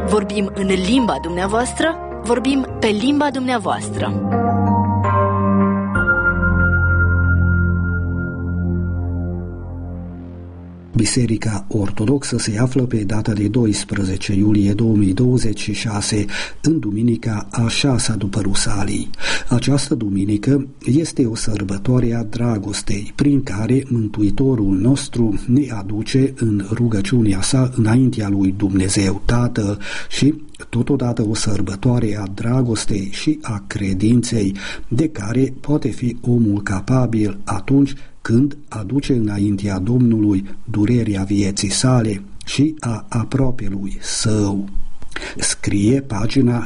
Vorbim în limba dumneavoastră, vorbim pe limba dumneavoastră. Biserica Ortodoxă se află pe data de 12 iulie 2026, în duminica a 6-a după Rusalii. Această duminică este o sărbătoare a dragostei, prin care Mântuitorul nostru ne aduce în rugăciunea sa înaintea lui Dumnezeu Tatăl și totodată o sărbătoare a dragostei și a credinței, de care poate fi omul capabil atunci când aduce înaintea Domnului durerea vieții sale și a apropielui său. Scrie pagina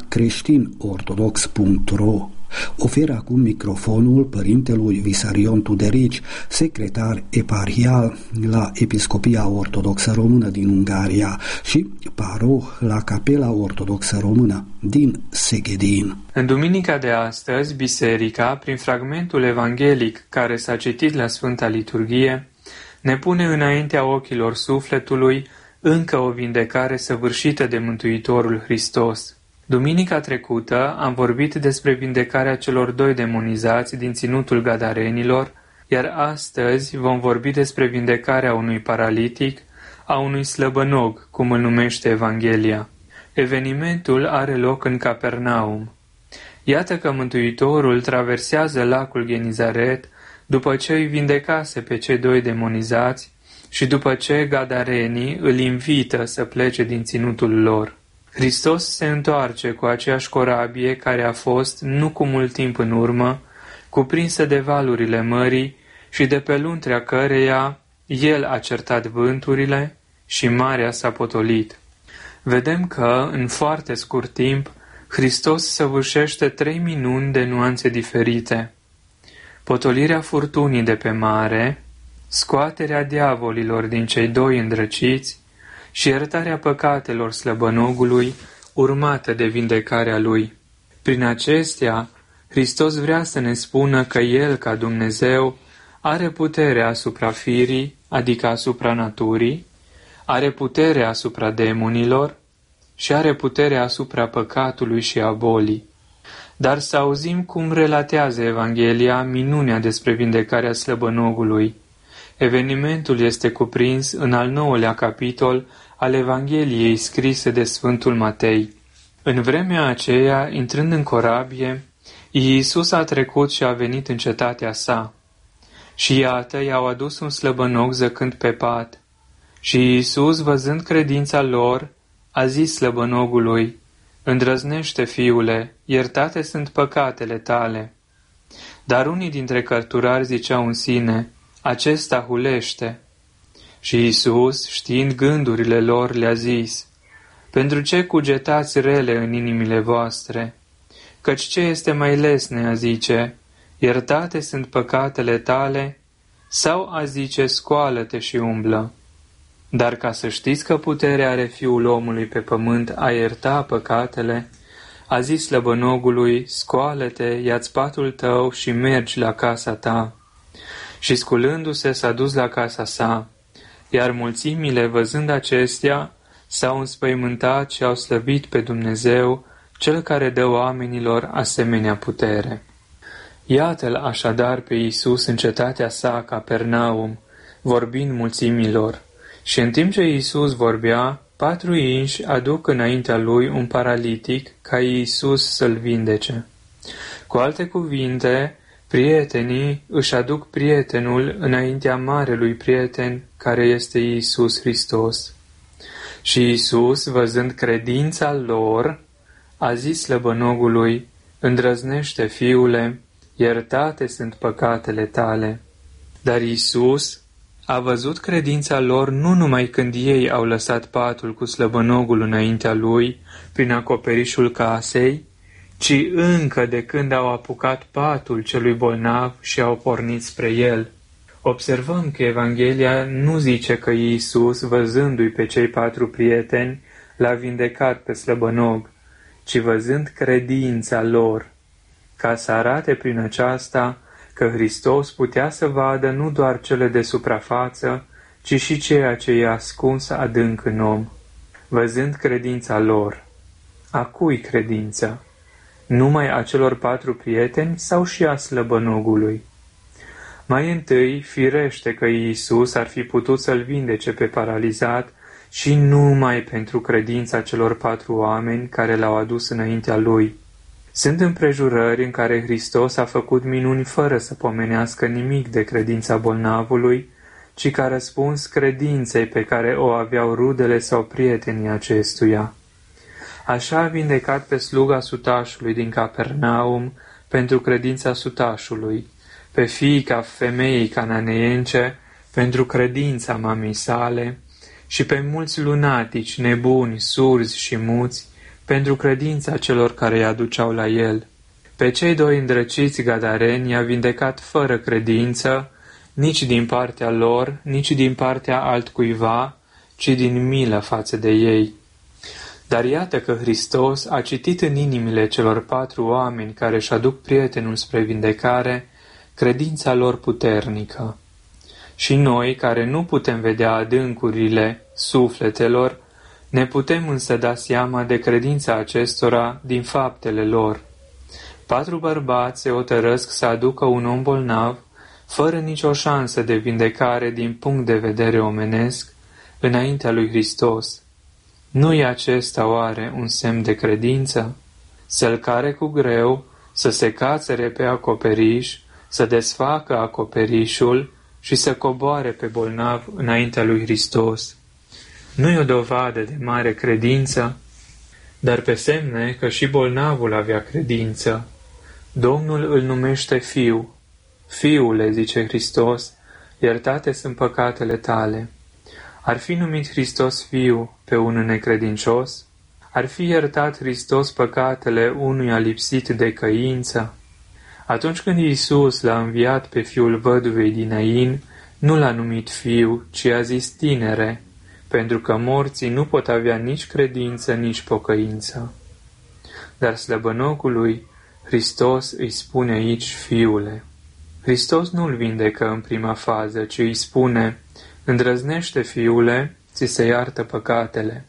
creștinortodox.ro. Oferă acum microfonul părintelui Visarion Tuderici, secretar eparhial la Episcopia Ortodoxă Română din Ungaria și paroh la Capela Ortodoxă Română din Seghedin. În duminica de astăzi, biserica, prin fragmentul evanghelic care s-a citit la Sfânta Liturghie, ne pune înaintea ochilor sufletului încă o vindecare săvârșită de Mântuitorul Hristos. Duminica trecută am vorbit despre vindecarea celor 2 demonizați din ținutul Gadarenilor, iar astăzi vom vorbi despre vindecarea unui paralitic, a unui slăbănog, cum îl numește Evanghelia. Evenimentul are loc în Capernaum. Iată că Mântuitorul traversează lacul Genizaret după ce îi vindecase pe cei 2 demonizați și după ce gadarenii îl invită să plece din ținutul lor. Hristos se întoarce cu aceeași corabie care a fost, nu cu mult timp în urmă, cuprinsă de valurile mării și de pe luntrea căreia El a certat vânturile și marea s-a potolit. Vedem că, în foarte scurt timp, Hristos săvârșește 3 minuni de nuanțe diferite. Potolirea furtunii de pe mare, scoaterea diavolilor din cei 2 îndrăciți și iertarea păcatelor slăbănogului, urmată de vindecarea lui. Prin acestea, Hristos vrea să ne spună că El, ca Dumnezeu, are putere asupra firii, adică asupra naturii, are putere asupra demonilor și are putere asupra păcatului și a bolii. Dar să auzim cum relatează Evanghelia minunea despre vindecarea slăbănogului. Evenimentul este cuprins în al 9-lea capitol al Evangheliei scrise de Sfântul Matei. În vremea aceea, intrând în corabie, Iisus a trecut și a venit în cetatea sa. Și iată, i-au adus un slăbănog zăcând pe pat. Și Iisus, văzând credința lor, a zis slăbănogului: „Îndrăznește, fiule, iertate sunt păcatele tale.” Dar unii dintre cărturari ziceau în sine: „Acesta hulește.” Și Iisus, știind gândurile lor, le-a zis: „Pentru ce cugetați rele în inimile voastre? Căci ce este mai lesne a zice: iertate sunt păcatele tale, sau a zice: scoală-te și umblă? Dar ca să știți că puterea are Fiul omului pe pământ a ierta păcatele, a zis slăbănogului: scoală-te, ia-ți patul tău și mergi la casa ta.” Și sculându-se s-a dus la casa sa, iar mulțimile, văzând acestea, s-au înspăimântat și au slăvit pe Dumnezeu, Cel care dă oamenilor asemenea putere. Iată-l așadar pe Iisus în cetatea sa, Capernaum, vorbind mulțimilor. Și în timp ce Iisus vorbea, 4 inși aduc înaintea lui un paralitic ca Iisus să-l vindece. Cu alte cuvinte, prietenii își aduc prietenul înaintea marelui prieten care este Iisus Hristos. Și Iisus, văzând credința lor, a zis slăbănogului: „Îndrăznește, fiule, iertate sunt păcatele tale.” Dar Iisus a văzut credința lor nu numai când ei au lăsat patul cu slăbănogul înaintea lui prin acoperișul casei, ci încă de când au apucat patul celui bolnav și au pornit spre el. Observăm că Evanghelia nu zice că Iisus, văzându-i pe cei 4 prieteni, l-a vindecat pe slăbănog, ci văzând credința lor, ca să arate prin aceasta că Hristos putea să vadă nu doar cele de suprafață, ci și ceea ce e ascuns adânc în om. Văzând credința lor, A cui credința? Numai a celor 4 prieteni sau și a slăbănogului? Mai întâi, firește că Iisus ar fi putut să-l vindece pe paralizat și numai pentru credința celor 4 oameni care l-au adus înaintea lui. Sunt împrejurări în care Hristos a făcut minuni fără să pomenească nimic de credința bolnavului, ci ca răspuns credinței pe care o aveau rudele sau prietenii acestuia. Așa a vindecat pe sluga sutașului din Capernaum pentru credința sutașului, pe fiica femeii cananeience pentru credința mamei sale și pe mulți lunatici, nebuni, surzi și muți pentru credința celor care îi aduceau la el. Pe cei 2 îndrăciți gadareni i-a vindecat fără credință, nici din partea lor, nici din partea altcuiva, ci din milă față de ei. Dar iată că Hristos a citit în inimile celor 4 oameni care își aduc prietenul spre vindecare credința lor puternică. Și noi, care nu putem vedea adâncurile sufletelor, ne putem însă da seama de credința acestora din faptele lor. 4 bărbați se hotărăsc să aducă un om bolnav, fără nicio șansă de vindecare din punct de vedere omenesc, înaintea lui Hristos. Nu-i acesta oare un semn de credință? Să-l care cu greu, să se cațere pe acoperiș, să desfacă acoperișul și să coboare pe bolnav înaintea lui Hristos. Nu-i o dovadă de mare credință, dar pe semne că și bolnavul avea credință. Domnul îl numește Fiu. Fiule, zice Hristos, iertate sunt păcatele tale. Ar fi numit Hristos Fiu pe un necredincios? Ar fi iertat Hristos păcatele unuia lipsit de căință? Atunci când Iisus l-a înviat pe fiul văduvei din Nain, nu l-a numit fiu, ci a zis tinere, pentru că morții nu pot avea nici credință, nici pocăință. Dar slăbănogului Hristos îi spune aici fiule. Hristos nu-l vindecă în prima fază, ci îi spune, îndrăznește, fiule, ți se iartă păcatele.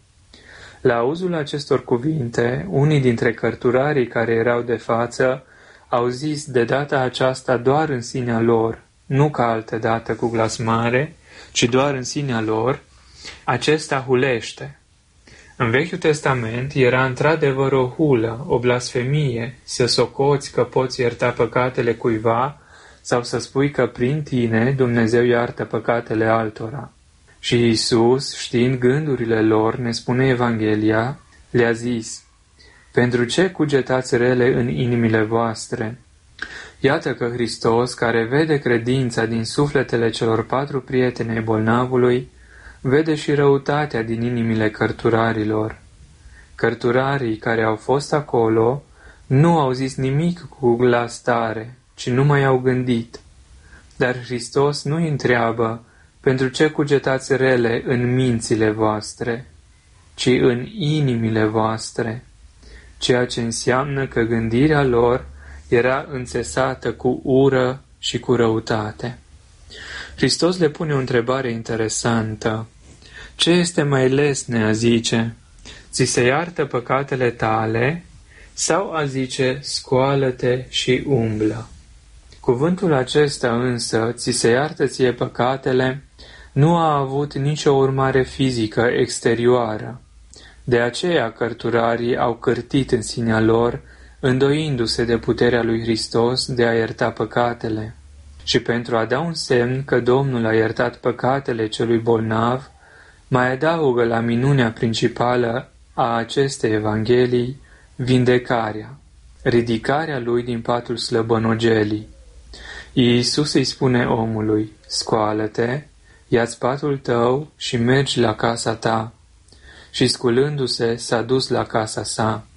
La auzul acestor cuvinte, unii dintre cărturarii care erau de față au zis de data aceasta doar în sinea lor, nu ca altă dată cu glas mare, ci doar în sinea lor, acesta hulește. În Vechiul Testament era într-adevăr o hulă, o blasfemie, să socoți că poți ierta păcatele cuiva sau să spui că prin tine Dumnezeu iartă păcatele altora. Și Iisus, știind gândurile lor, ne spune Evanghelia, le-a zis, pentru ce cugetați rele în inimile voastre? Iată că Hristos, care vede credința din sufletele celor 4 prieteni ai bolnavului, vede și răutatea din inimile cărturarilor. Cărturarii care au fost acolo nu au zis nimic cu glas tare, ci nu mai au gândit. Dar Hristos nu îi întreabă, pentru ce cugetați rele în mințile voastre, ci în inimile voastre, ceea ce înseamnă că gândirea lor era înțesată cu ură și cu răutate. Hristos le pune o întrebare interesantă. Ce este mai lesne a zice, ți se iartă păcatele tale, sau a zice, scoală-te și umblă? Cuvântul acesta însă, ți se iartă ție păcatele, nu a avut nicio urmare fizică exterioară. De aceea cărturarii au cârtit în sinea lor, îndoindu-se de puterea lui Hristos de a ierta păcatele. Și pentru a da un semn că Domnul a iertat păcatele celui bolnav, mai adaugă la minunea principală a acestei Evanghelii vindecarea, ridicarea lui din patul slăbănogelii. Iisus îi spune omului, scoală-te, ia-ți patul tău și mergi la casa ta. Și sculându-se, s-a dus la casa sa.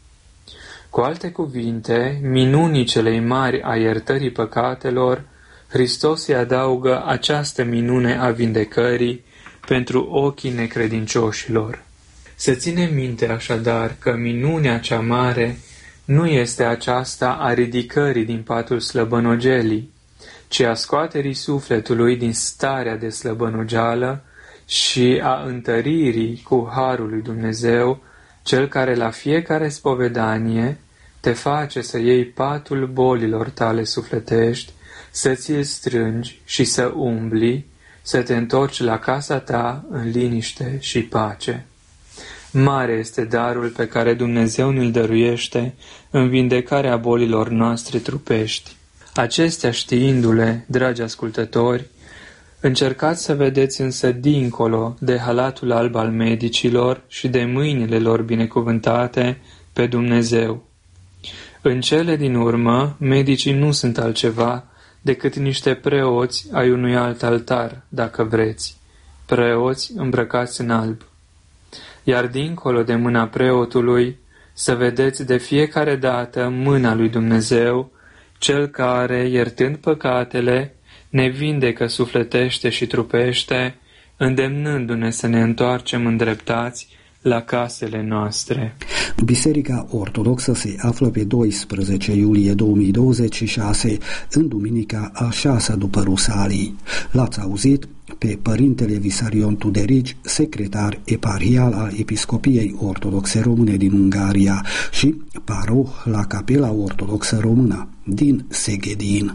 Cu alte cuvinte, minunii celei mari a iertării păcatelor, Hristos îi adaugă această minune a vindecării pentru ochii necredincioșilor. Să ținem minte așadar că minunea cea mare nu este aceasta a ridicării din patul slăbănogelii, ci a scoaterii sufletului din starea de slăbănogeală și a întăririi cu harul lui Dumnezeu cel care la fiecare spovedanie te face să iei patul bolilor tale sufletești, să ți-l strângi și să umbli, să te întorci la casa ta în liniște și pace. Mare este darul pe care Dumnezeu ne-l dăruiește în vindecarea bolilor noastre trupești. Acestea știindu-le, dragi ascultători, încercați să vedeți însă dincolo de halatul alb al medicilor și de mâinile lor binecuvântate pe Dumnezeu. În cele din urmă, medicii nu sunt altceva decât niște preoți ai unui alt altar, dacă vreți, preoți îmbrăcați în alb. Iar dincolo de mâna preotului, să vedeți de fiecare dată mâna lui Dumnezeu, Cel care, iertând păcatele, ne vindecă sufletește și trupește, îndemnându-ne să ne întoarcem îndreptați la casele noastre. Biserica Ortodoxă se află pe 12 iulie 2026, în duminica a 6-a după Rusalii. L-ați auzit pe Părintele Visarion Tuderici, secretar eparhial al Episcopiei Ortodoxe Române din Ungaria și paroh la Capela Ortodoxă Română din Seghedin.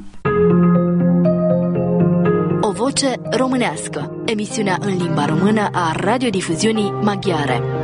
O voce românească, emisiunea în limba română a radiodifuziunii maghiare.